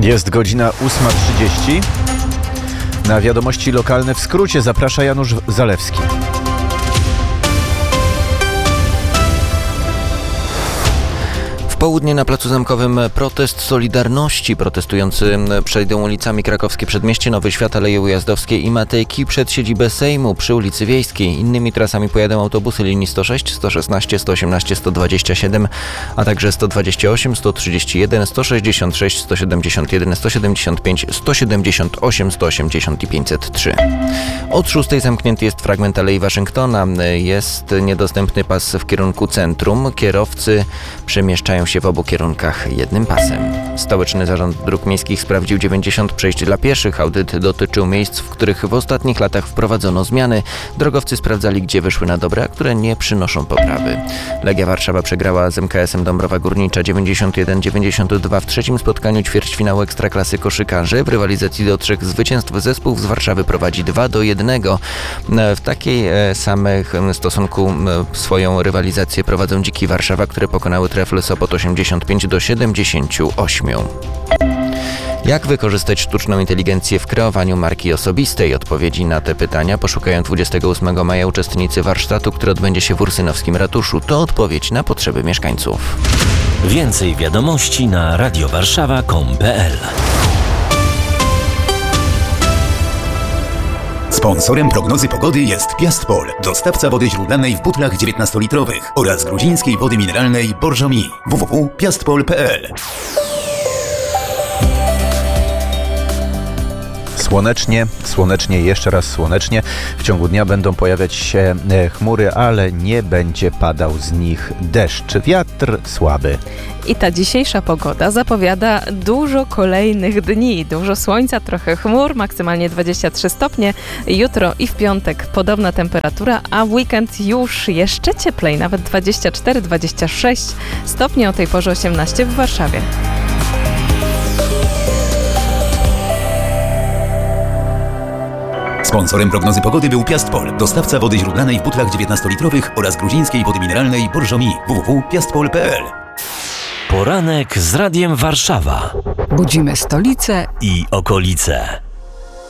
Jest godzina 8:30. Na wiadomości lokalne w skrócie zaprasza Janusz Zalewski. W południe na Placu Zamkowym protest Solidarności. Protestujący przejdą ulicami Krakowskie Przedmieście, Nowy Świat, Aleje Ujazdowskie i Matejki przed siedzibę Sejmu przy ulicy Wiejskiej. Innymi trasami pojadą autobusy linii 106, 116, 118, 127, a także 128, 131, 166, 171, 175, 178, 180 i 503. Od 6 zamknięty jest fragment Alei Waszyngtona. Jest niedostępny pas w kierunku centrum. Kierowcy przemieszczają się w obu kierunkach jednym pasem. Stołeczny Zarząd Dróg Miejskich sprawdził 90 przejść dla pieszych. Audyt dotyczył miejsc, w których w ostatnich latach wprowadzono zmiany. Drogowcy sprawdzali, gdzie wyszły na dobre, a które nie przynoszą poprawy. Legia Warszawa przegrała z MKS-em Dąbrowa Górnicza 91-92 w trzecim spotkaniu ćwierćfinału Ekstraklasy koszykarzy. W rywalizacji do 3 zwycięstw zespół z Warszawy prowadzi 2-1. W takiej samym stosunku swoją rywalizację prowadzą Dziki Warszawa, które pokonały Trefl Sopot 85-78. Jak wykorzystać sztuczną inteligencję w kreowaniu marki osobistej? Odpowiedzi na te pytania poszukają 28 maja uczestnicy warsztatu, który odbędzie się w Ursynowskim Ratuszu. To odpowiedź na potrzeby mieszkańców. Więcej wiadomości na radiowarszawa.com.pl. Sponsorem prognozy pogody jest Piastpol, dostawca wody źródlanej w butlach 19-litrowych oraz gruzińskiej wody mineralnej Borżomi. www.piastpol.pl. Słonecznie, jeszcze raz słonecznie. W ciągu dnia będą pojawiać się chmury, ale nie będzie padał z nich deszcz. Wiatr słaby. I ta dzisiejsza pogoda zapowiada dużo kolejnych dni. Dużo słońca, trochę chmur, maksymalnie 23 stopnie. Jutro i w piątek podobna temperatura, a w weekend już jeszcze cieplej, nawet 24-26 stopni, o tej porze 18 w Warszawie. Sponsorem prognozy pogody był Piastpol, dostawca wody źródlanej w butlach 19-litrowych oraz gruzińskiej wody mineralnej Borżomi. www.piastpol.pl. Poranek z Radiem Warszawa. Budzimy stolicę I okolice.